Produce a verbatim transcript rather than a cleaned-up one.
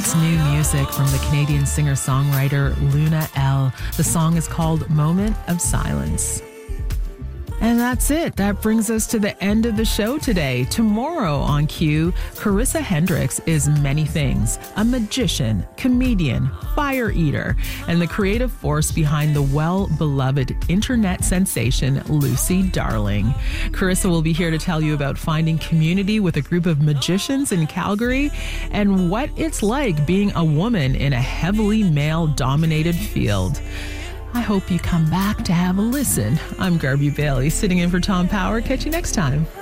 That's new music from the Canadian singer-songwriter Luna L. The song is called Moment of Silence. And that's it. That brings us to the end of the show today. Tomorrow on Q, Carissa Hendricks is many things: a magician, comedian, fire eater, and the creative force behind the well-beloved internet sensation Lucy Darling. Carissa will be here to tell you about finding community with a group of magicians in Calgary and what it's like being a woman in a heavily male-dominated field. I hope you come back to have a listen. I'm Garby Bailey, sitting in for Tom Power. Catch you next time.